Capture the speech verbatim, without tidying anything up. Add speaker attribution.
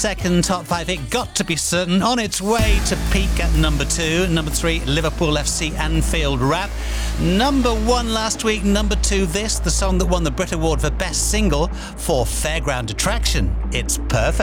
Speaker 1: second top five hit, Got to Be Certain, on its way to peak at number two. Number three, Liverpool F C Anfield Rap. Number one last week, number two this, the song that won the Brit Award for Best Single for Fairground Attraction. It's Perfect.